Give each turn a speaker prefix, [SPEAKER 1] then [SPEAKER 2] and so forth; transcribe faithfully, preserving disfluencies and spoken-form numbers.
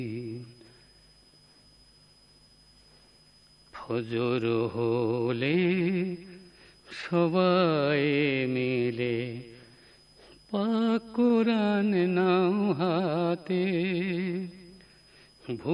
[SPEAKER 1] ফজর হলে সবাই মিলে পাক কোরআন নাও হাতে।